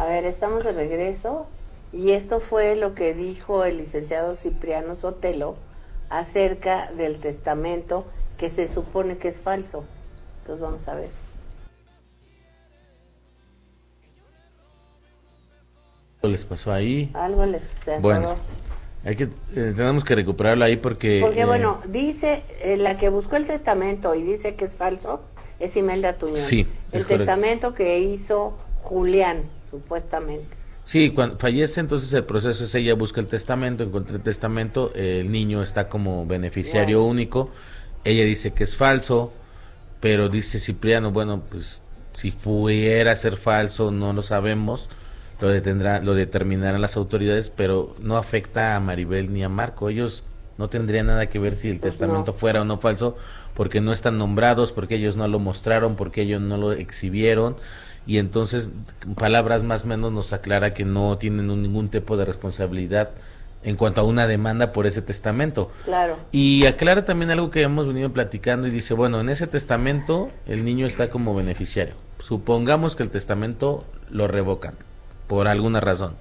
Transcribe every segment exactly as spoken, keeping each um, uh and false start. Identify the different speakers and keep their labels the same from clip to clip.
Speaker 1: ver, estamos de regreso y esto fue lo que dijo el licenciado Cipriano Sotelo acerca del testamento que se supone que es falso. Entonces vamos a ver.
Speaker 2: ¿Algo les pasó ahí?
Speaker 1: Algo les se
Speaker 2: Bueno, hay que, eh, tenemos que recuperarlo ahí porque...
Speaker 1: Porque
Speaker 2: eh,
Speaker 1: bueno, dice, eh, la que buscó el testamento y dice que es falso, es Imelda Tuñón.
Speaker 2: Sí,
Speaker 1: el
Speaker 2: es correcto.
Speaker 1: testamento que hizo Julián, supuestamente.
Speaker 2: Sí, cuando fallece, entonces el proceso es ella busca el testamento, encuentra el testamento, eh, el niño está como beneficiario
Speaker 1: Wow.
Speaker 2: único, ella dice que es falso, pero dice Cipriano, bueno, pues si pudiera ser falso, no lo sabemos, lo detendrá, lo determinarán las autoridades, pero no afecta a Maribel ni a Marco, ellos no tendrían nada que ver si el
Speaker 1: Pues
Speaker 2: testamento
Speaker 1: no.
Speaker 2: fuera o no falso, porque no están nombrados, porque ellos no lo mostraron, porque ellos no lo exhibieron, y entonces, palabras más o menos nos aclara que no tienen un, ningún tipo de responsabilidad en cuanto a una demanda por ese testamento.
Speaker 1: Claro.
Speaker 2: Y aclara también algo que hemos venido platicando y dice, bueno, en ese testamento el niño está como beneficiario. Supongamos que el testamento lo revocan por alguna razón.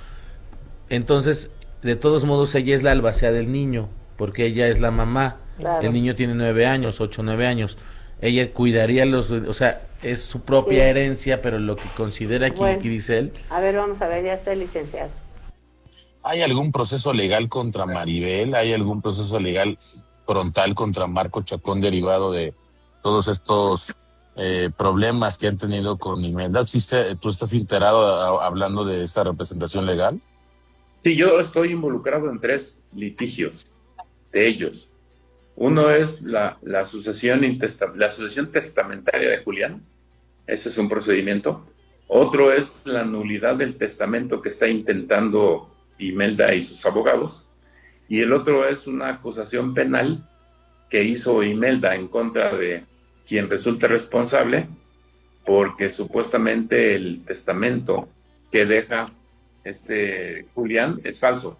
Speaker 2: Entonces, de todos modos, ella es la albacea del niño, porque ella es la mamá.
Speaker 1: Claro.
Speaker 2: El niño tiene nueve años, ocho, nueve años. Ella cuidaría los, o sea, es su propia
Speaker 1: Sí.
Speaker 2: herencia, pero lo que considera aquí,
Speaker 1: Bueno.
Speaker 2: aquí dice él.
Speaker 1: A ver, vamos a ver, ya está el licenciado.
Speaker 3: ¿Hay algún proceso legal contra Maribel? ¿Hay algún proceso legal frontal contra Marco Chacón derivado de todos estos eh, problemas que han tenido con Imelda? ¿Existe, ¿Tú estás enterado a, hablando de esta representación legal?
Speaker 4: Sí, yo estoy involucrado en tres litigios de ellos. Uno es la, la, sucesión intesta, la sucesión testamentaria de Julián. Ese es un procedimiento. Otro es la nulidad del testamento que está intentando Imelda y sus abogados. Y el otro es una acusación penal que hizo Imelda en contra de quien resulta responsable, porque supuestamente el testamento que deja este Julián es falso.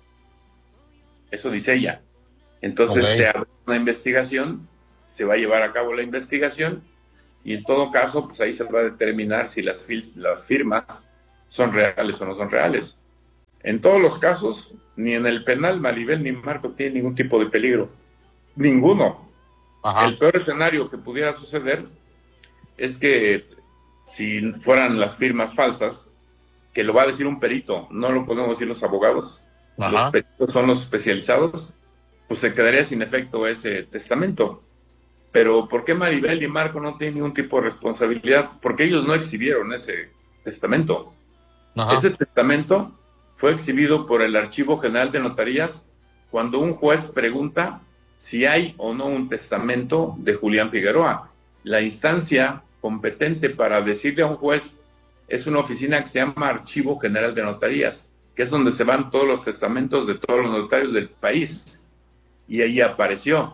Speaker 4: Eso dice ella. Entonces
Speaker 3: Okay.
Speaker 4: se abre una investigación, se va a llevar a cabo la investigación y en todo caso, pues ahí se va a determinar si las, fil- las firmas son reales o no son reales. En todos los casos, ni en el penal Maribel ni Marco tienen ningún tipo de peligro. Ninguno.
Speaker 3: Ajá.
Speaker 4: El peor escenario que pudiera suceder es que si fueran las firmas falsas, que lo va a decir un perito, no lo podemos decir los abogados,
Speaker 3: Ajá.
Speaker 4: los peritos son los especializados, pues se quedaría sin efecto ese testamento. Pero ¿por qué Maribel y Marco no tienen ningún tipo de responsabilidad? Porque ellos no exhibieron ese testamento.
Speaker 3: Ajá.
Speaker 4: Ese testamento fue exhibido por el Archivo General de Notarías cuando un juez pregunta si hay o no un testamento de Julián Figueroa. La instancia competente para decirle a un juez es una oficina que se llama Archivo General de Notarías, que es donde se van todos los testamentos de todos los notarios del país. Y ahí apareció.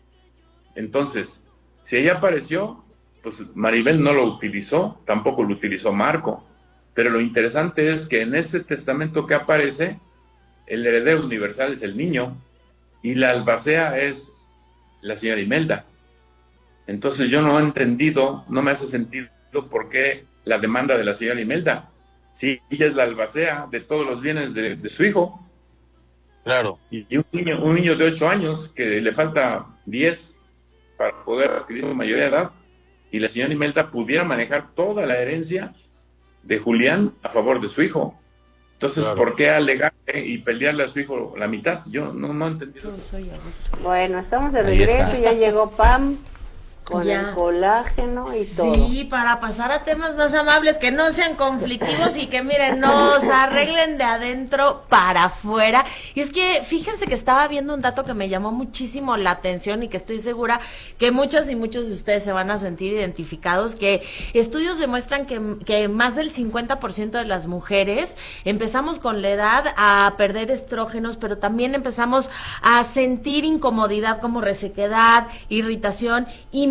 Speaker 4: Entonces, si ella apareció, pues Maribel no lo utilizó, tampoco lo utilizó Marco. Pero lo interesante es que en ese testamento que aparece, el heredero universal es el niño y la albacea es la señora Imelda. Entonces yo no he entendido, no me hace sentido por qué la demanda de la señora Imelda. Si ella es la albacea de todos los bienes de, de su hijo.
Speaker 3: Claro.
Speaker 4: Y un niño, un niño de ocho años que le falta diez para poder adquirir su mayoría de edad, y la señora Imelda pudiera manejar toda la herencia de Julián a favor de su hijo. Entonces,
Speaker 3: Claro.
Speaker 4: ¿por qué alegarle y pelearle a su hijo la mitad? Yo no, no he entendido.
Speaker 1: Bueno, estamos de
Speaker 2: Ahí
Speaker 1: regreso,
Speaker 2: está.
Speaker 1: ya llegó Pam con
Speaker 5: Ya.
Speaker 1: el colágeno y todo.
Speaker 5: Sí, para pasar a temas más amables, que no sean conflictivos y que miren, nos arreglen de adentro para afuera. Y es que fíjense que estaba viendo un dato que me llamó muchísimo la atención y que estoy segura que muchas y muchos de ustedes se van a sentir identificados, que estudios demuestran que, que más del cincuenta por ciento de las mujeres empezamos con la edad a perder estrógenos, pero también empezamos a sentir incomodidad como resequedad, irritación y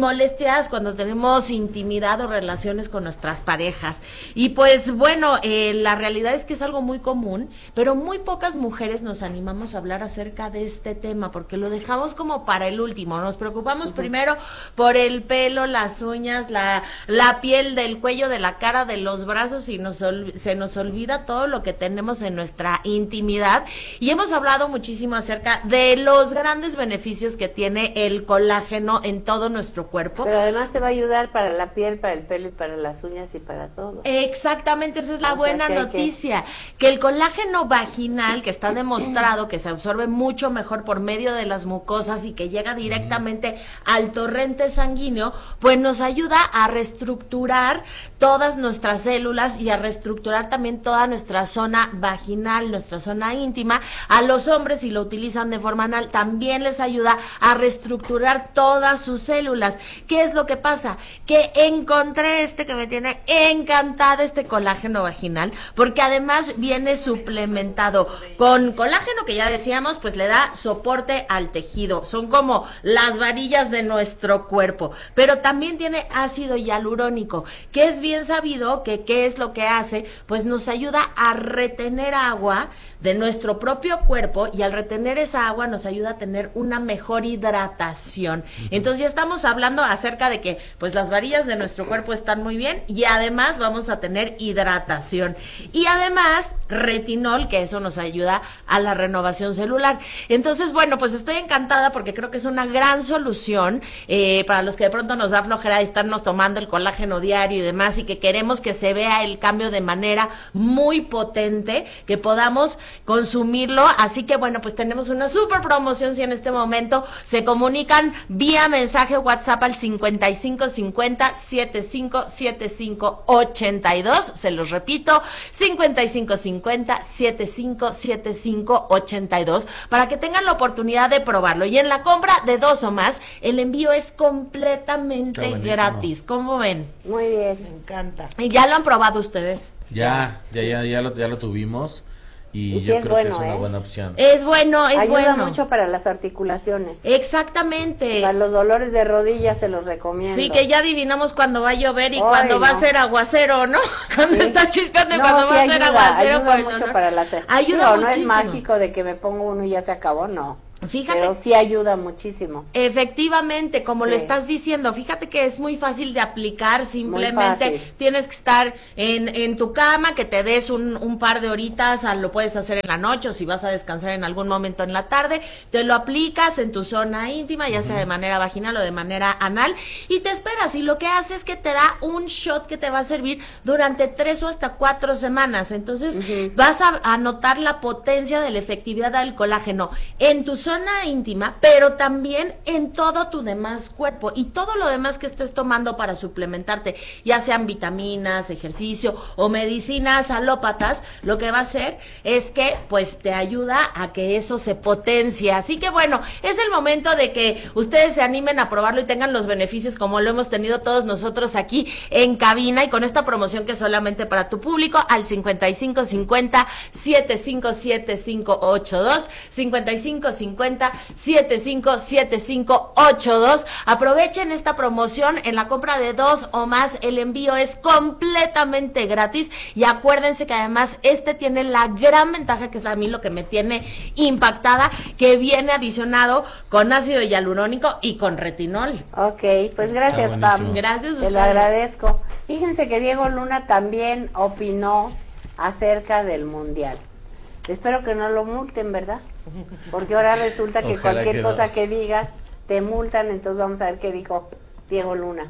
Speaker 5: molestias cuando tenemos intimidad o relaciones con nuestras parejas. Y pues bueno, eh, la realidad es que es algo muy común, pero muy pocas mujeres nos animamos a hablar acerca de este tema porque lo dejamos como para el último. Nos preocupamos uh-huh. primero por el pelo, las uñas, la, la piel del cuello, de la cara, de los brazos y nos ol- se nos olvida todo lo que tenemos en nuestra intimidad. Y hemos hablado muchísimo acerca de los grandes beneficios que tiene el colágeno en todo nuestro cuerpo.
Speaker 1: Pero además te va a ayudar para la piel, para el pelo y para las uñas y para todo.
Speaker 5: Exactamente, esa es la
Speaker 1: o
Speaker 5: buena
Speaker 1: sea, que
Speaker 5: noticia, que... que el colágeno vaginal, que está demostrado que se absorbe mucho mejor por medio de las mucosas y que llega directamente al torrente sanguíneo, pues nos ayuda a reestructurar todas nuestras células y a reestructurar también toda nuestra zona vaginal, nuestra zona íntima. A los hombres, si lo utilizan de forma anal, también les ayuda a reestructurar todas sus células. ¿Qué es lo que pasa? Que encontré este que me tiene encantada, este colágeno vaginal, porque además viene suplementado con colágeno, que ya decíamos, pues le da soporte al tejido. Son como las varillas de nuestro cuerpo, pero también tiene ácido hialurónico, que es bien sabido que qué es lo que hace, pues nos ayuda a retener agua de nuestro propio cuerpo, y al retener esa agua nos ayuda a tener una mejor hidratación. Entonces ya estamos hablando acerca de que pues las varillas de nuestro cuerpo están muy bien y además vamos a tener hidratación y además retinol, que eso nos ayuda a la renovación celular. Entonces, bueno, pues estoy encantada porque creo que es una gran solución eh, para los que de pronto nos da flojera de estarnos tomando el colágeno diario y demás, y que queremos que se vea el cambio de manera muy potente, que podamos consumirlo. Así que bueno, pues tenemos una súper promoción si en este momento se comunican vía mensaje WhatsApp al cincuenta y cinco cincuenta setenta y cinco setenta y cinco ochenta y dos. Se los repito, cincuenta y cinco cincuenta setenta y cinco setenta y cinco ochenta y dos, para que tengan la oportunidad de probarlo. Y en la compra de dos o más, el envío es completamente gratis. ¿Cómo ven?
Speaker 1: Muy bien.
Speaker 5: Me encanta. ¿Y ya lo han probado ustedes?
Speaker 2: Ya, ya, ya, ya lo, ya lo tuvimos. Y,
Speaker 1: Y sí
Speaker 2: yo
Speaker 1: es
Speaker 2: creo
Speaker 1: bueno,
Speaker 2: que es una
Speaker 1: ¿eh?
Speaker 2: buena opción.
Speaker 5: Es bueno, es
Speaker 1: Ayuda
Speaker 5: bueno.
Speaker 1: mucho para las articulaciones.
Speaker 5: Exactamente.
Speaker 1: Para los dolores de rodillas se los recomiendo.
Speaker 5: Sí, que ya adivinamos cuando va a llover y
Speaker 1: Ay,
Speaker 5: cuando va
Speaker 1: no.
Speaker 5: a ser aguacero, ¿no? Cuando
Speaker 1: Sí.
Speaker 5: está chispeando y
Speaker 1: No,
Speaker 5: cuando
Speaker 1: sí
Speaker 5: va a ser
Speaker 1: ayuda,
Speaker 5: aguacero.
Speaker 1: ayuda
Speaker 5: pues,
Speaker 1: mucho
Speaker 5: no,
Speaker 1: para la
Speaker 5: Ayuda
Speaker 1: Digo, no es
Speaker 5: muchísimo.
Speaker 1: mágico de que me pongo uno y ya se acabó, no.
Speaker 5: Fíjate.
Speaker 1: Pero sí ayuda muchísimo.
Speaker 5: Efectivamente, como
Speaker 1: Sí.
Speaker 5: lo estás diciendo, fíjate que es muy fácil de aplicar, simplemente
Speaker 1: fácil.
Speaker 5: tienes que estar en, en tu cama, que te des un, un par de horitas, a, lo puedes hacer en la noche o si vas a descansar en algún momento en la tarde, te lo aplicas en tu zona íntima, ya sea de manera vaginal o de manera anal, y te esperas, y lo que hace es que te da un shot que te va a servir durante tres o hasta cuatro semanas. Entonces
Speaker 1: Ujú.
Speaker 5: vas a, a notar la potencia de la efectividad del colágeno en tu zona íntima, pero también en todo tu demás cuerpo, y todo lo demás que estés tomando para suplementarte, ya sean vitaminas, ejercicio o medicinas alópatas, lo que va a hacer es que pues te ayuda a que eso se potencie. Así que bueno, es el momento de que ustedes se animen a probarlo y tengan los beneficios como lo hemos tenido todos nosotros aquí en cabina, y con esta promoción que es solamente para tu público, al cincuenta y cinco cincuenta setenta y cinco setenta y cinco ochenta y dos, cincuenta y cinco cincuenta setenta y cinco setenta y cinco ochenta y dos. Aprovechen esta promoción. En la compra de dos o más, el envío es completamente gratis, y acuérdense que además este tiene la gran ventaja, que es a mí lo que me tiene impactada, que viene adicionado con ácido hialurónico y con retinol.
Speaker 1: Ok, pues gracias,
Speaker 2: Está
Speaker 1: Pam.
Speaker 2: buenísimo.
Speaker 5: Gracias a
Speaker 1: Te lo
Speaker 5: ustedes.
Speaker 1: agradezco. Fíjense que Diego Luna también opinó acerca del Mundial. Espero que no lo multen, ¿verdad? Porque ahora resulta que
Speaker 2: Ojalá
Speaker 1: cualquier
Speaker 2: que no.
Speaker 1: cosa que digas te multan, entonces vamos a ver qué dijo Diego Luna.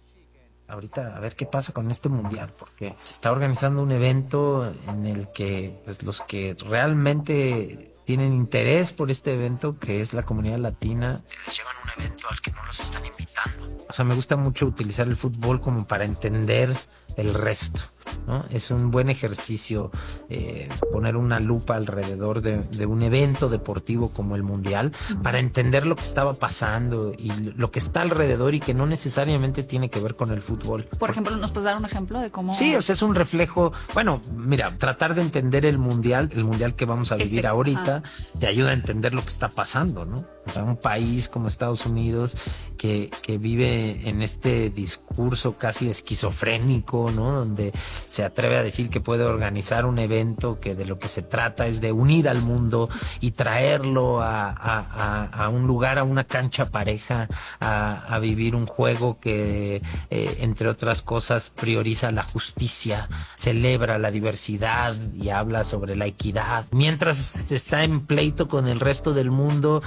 Speaker 6: Ahorita a ver qué pasa con este mundial, porque se está organizando un evento en el que pues los que realmente tienen interés por este evento, que es la comunidad latina, les llevan un evento al que no los están invitando. O sea, me gusta mucho utilizar el fútbol como para entender el resto. ¿no? Es un buen ejercicio eh, poner una lupa alrededor de, de un evento deportivo como el Mundial para entender lo que estaba pasando y lo que está alrededor y que no necesariamente tiene que ver con el fútbol.
Speaker 7: Por ejemplo, ¿nos puedes dar un ejemplo de cómo...?
Speaker 6: Sí, o sea, es un reflejo, bueno, mira, tratar de entender el Mundial, el Mundial que vamos a vivir
Speaker 7: Este,
Speaker 6: ahorita,
Speaker 7: ajá.
Speaker 6: te ayuda a entender lo que está pasando, ¿no? O sea, un país como Estados Unidos que, que vive en este discurso casi esquizofrénico, ¿no? Donde se atreve a decir que puede organizar un evento que de lo que se trata es de unir al mundo y traerlo a, a, a, a un lugar, a una cancha pareja, a, a vivir un juego que, eh, entre otras cosas, prioriza la justicia, celebra la diversidad y habla sobre la equidad, mientras está en pleito con el resto del mundo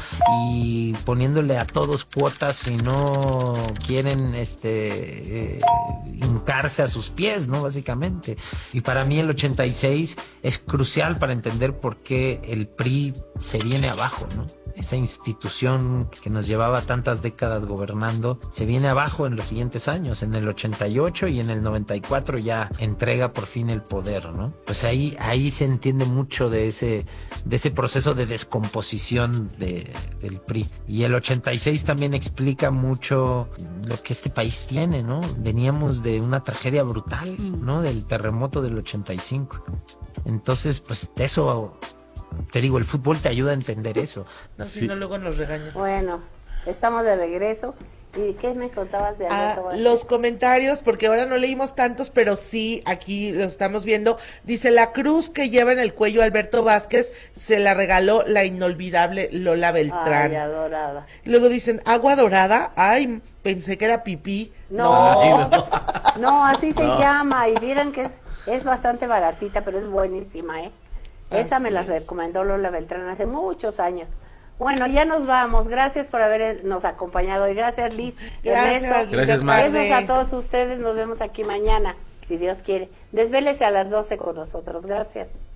Speaker 6: y poniéndole a todos cuotas si no quieren este eh, hincarse a sus pies, ¿no? Básicamente. Y para mí el ochenta y seis es crucial para entender por qué el P R I se viene abajo, ¿no? Esa institución que nos llevaba tantas décadas gobernando se viene abajo en los siguientes años. En el ochenta y ocho y en el noventa y cuatro ya entrega por fin el poder, ¿no? Pues ahí ahí se entiende mucho de ese de ese proceso de descomposición de, del P R I. Y el ochenta y seis también explica mucho lo que este país tiene, ¿no? Veníamos de una tragedia brutal, ¿no? Del terremoto del ochenta y cinco. Entonces, pues eso... Te digo, el fútbol te ayuda a entender eso.
Speaker 8: No, si
Speaker 2: Sí.
Speaker 8: no, luego nos regañan.
Speaker 1: Bueno, estamos de regreso. ¿Y qué me contabas de
Speaker 8: Ah,
Speaker 1: Alberto Vázquez?
Speaker 8: los comentarios, porque ahora no leímos tantos, pero sí, aquí lo estamos viendo. Dice, la cruz que lleva en el cuello Alberto Vázquez se la regaló la inolvidable Lola Beltrán.
Speaker 1: Ay, adorada.
Speaker 8: Luego dicen, agua dorada. Ay, pensé que era pipí.
Speaker 1: No,
Speaker 2: Ay,
Speaker 1: no,
Speaker 2: no.
Speaker 1: así se
Speaker 2: No.
Speaker 1: llama. Y vieran que es, es bastante baratita, pero es buenísima, ¿eh? Esa me la
Speaker 8: Así es.
Speaker 1: recomendó Lola Beltrán hace muchos años. Bueno, ya nos vamos. Gracias por habernos acompañado. Y gracias, Liz. y
Speaker 8: Gracias,
Speaker 1: Ernesto.
Speaker 8: linda
Speaker 2: Gracias, Max.
Speaker 1: Besos
Speaker 8: tarde.
Speaker 1: a todos ustedes. Nos vemos aquí mañana, si Dios quiere. Desvélese a las doce con nosotros. Gracias.